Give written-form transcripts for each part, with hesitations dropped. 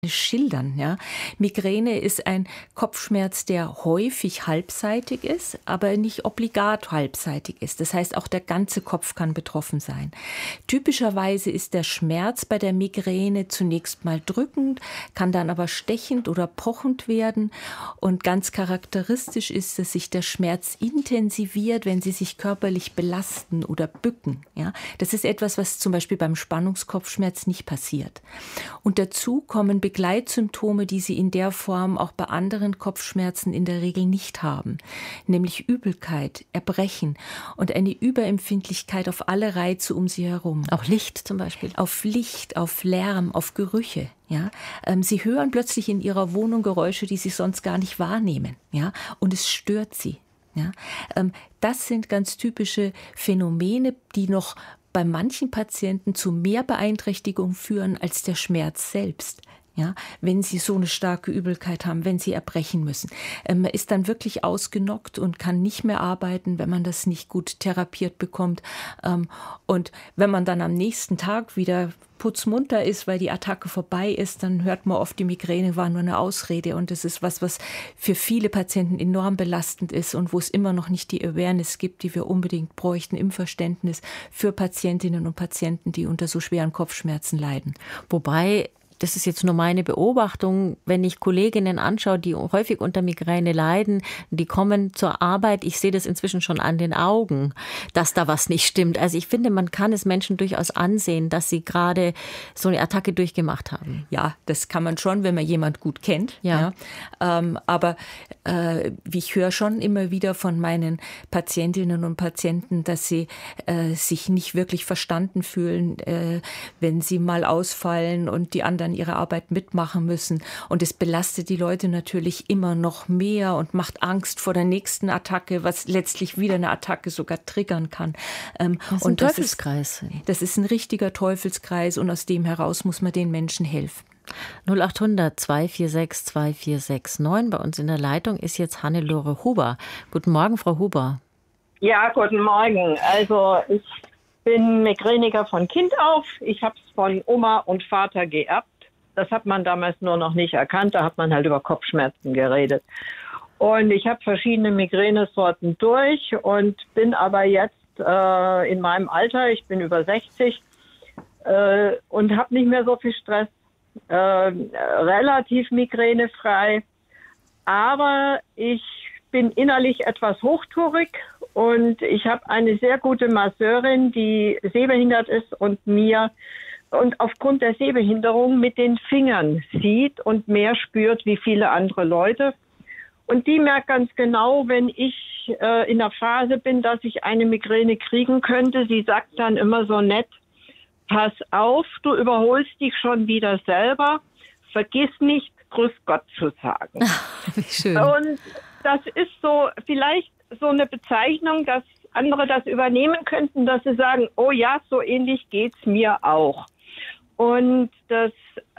schildern. Ja? Migräne ist ein Kopfschmerz, der häufig halbseitig ist, aber nicht obligat halbseitig ist. Das heißt, auch der ganze Kopf kann betroffen sein. Typischerweise ist der Schmerz bei der Migräne zunächst mal drückend, kann dann aber stechend oder pochend werden. Und ganz charakteristisch ist, dass sich der Schmerz intensiviert, wenn Sie sich körperlich belasten oder bücken. Ja? Das ist etwas, was zum Beispiel beim Spannungskopfschmerz nicht passiert. Und dazu kommen Begleitsymptome, die Sie in der Form auch bei anderen Kopfschmerzen in der Regel nicht haben, nämlich Übelkeit, Erbrechen und eine Überempfindlichkeit auf alle Reize um Sie herum. Auch Licht zum Beispiel? Auf Licht, auf Lärm, auf Gerüche. Ja? Sie hören plötzlich in Ihrer Wohnung Geräusche, die Sie sonst gar nicht wahrnehmen. Ja? Und es stört Sie. Ja? Das sind ganz typische Phänomene, die noch bei manchen Patienten zu mehr Beeinträchtigung führen als der Schmerz selbst. Ja, wenn Sie so eine starke Übelkeit haben, wenn Sie erbrechen müssen. Man ist dann wirklich ausgenockt und kann nicht mehr arbeiten, wenn man das nicht gut therapiert bekommt. Und wenn man dann am nächsten Tag wieder putzmunter ist, weil die Attacke vorbei ist, dann hört man oft, die Migräne war nur eine Ausrede. Und das ist was für viele Patienten enorm belastend ist und wo es immer noch nicht die Awareness gibt, die wir unbedingt bräuchten im Verständnis für Patientinnen und Patienten, die unter so schweren Kopfschmerzen leiden. Wobei, das ist jetzt nur meine Beobachtung, wenn ich Kolleginnen anschaue, die häufig unter Migräne leiden, die kommen zur Arbeit, ich sehe das inzwischen schon an den Augen, dass da was nicht stimmt. Also ich finde, man kann es Menschen durchaus ansehen, dass sie gerade so eine Attacke durchgemacht haben. Ja, das kann man schon, wenn man jemand gut kennt. Ja. Aber ich höre schon immer wieder von meinen Patientinnen und Patienten, dass sie sich nicht wirklich verstanden fühlen, wenn sie mal ausfallen und die anderen ihre Arbeit mitmachen müssen. Und es belastet die Leute natürlich immer noch mehr und macht Angst vor der nächsten Attacke, was letztlich wieder eine Attacke sogar triggern kann. Das ist ein Teufelskreis. Das ist ein richtiger Teufelskreis und aus dem heraus muss man den Menschen helfen. 0800 246 2469. Bei uns in der Leitung ist jetzt Hannelore Huber. Guten Morgen, Frau Huber. Ja, guten Morgen. Also ich bin Migräniker von Kind auf. Ich habe es von Oma und Vater geerbt. Das hat man damals nur noch nicht erkannt. Da hat man halt über Kopfschmerzen geredet. Und ich habe verschiedene Migränesorten durch und bin aber jetzt in meinem Alter, ich bin über 60 und habe nicht mehr so viel Stress, relativ migränefrei. Aber ich bin innerlich etwas hochtourig und ich habe eine sehr gute Masseurin, die sehbehindert ist und mir und aufgrund der Sehbehinderung mit den Fingern sieht und mehr spürt wie viele andere Leute. Und die merkt ganz genau, wenn ich in der Phase bin, dass ich eine Migräne kriegen könnte. Sie sagt dann immer so nett, pass auf, du überholst dich schon wieder selber. Vergiss nicht, Grüß Gott zu sagen. Wie schön. Und das ist so vielleicht so eine Bezeichnung, dass andere das übernehmen könnten, dass sie sagen, oh ja, so ähnlich geht's mir auch. Und das,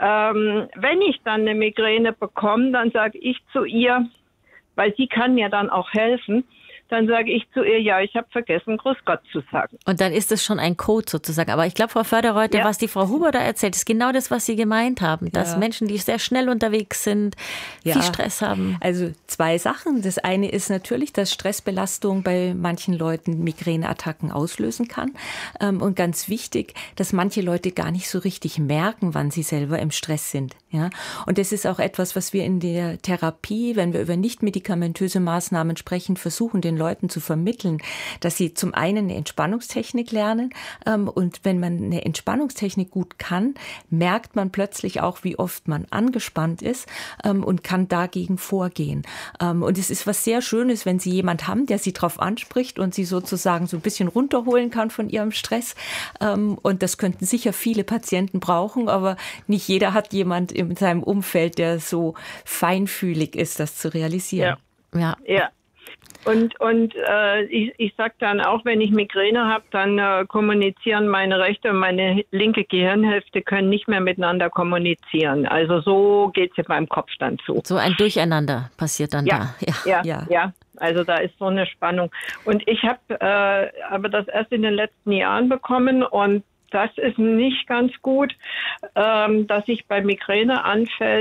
wenn ich dann eine Migräne bekomme, dann sage ich zu ihr, weil sie kann mir dann auch helfen, dann sage ich zu ihr, ja, ich habe vergessen, Grüß Gott zu sagen. Und dann ist es schon ein Code sozusagen. Aber ich glaube, Frau Förderreuter, was die Frau Huber da erzählt, ist genau das, was Sie gemeint haben. Dass Menschen, die sehr schnell unterwegs sind, viel Stress haben. Also 2 Sachen. Das eine ist natürlich, dass Stressbelastung bei manchen Leuten Migräneattacken auslösen kann. Und ganz wichtig, dass manche Leute gar nicht so richtig merken, wann sie selber im Stress sind. Ja? Und das ist auch etwas, was wir in der Therapie, wenn wir über nicht medikamentöse Maßnahmen sprechen, versuchen, den Leuten zu vermitteln, dass sie zum einen eine Entspannungstechnik lernen und wenn man eine Entspannungstechnik gut kann, merkt man plötzlich auch, wie oft man angespannt ist und kann dagegen vorgehen. Und es ist was sehr Schönes, wenn Sie jemand haben, der Sie darauf anspricht und Sie sozusagen so ein bisschen runterholen kann von Ihrem Stress. Und das könnten sicher viele Patienten brauchen, aber nicht jeder hat jemand in seinem Umfeld, der so feinfühlig ist, das zu realisieren. Ja. Und ich sage dann auch, wenn ich Migräne habe, dann kommunizieren meine rechte und meine linke Gehirnhälfte können nicht mehr miteinander kommunizieren. Also so geht es beim Kopf dann zu. So ein Durcheinander passiert dann da. Ja. Also da ist so eine Spannung. Und ich habe aber das erst in den letzten Jahren bekommen und das ist nicht ganz gut, dass ich bei Migräneanfällen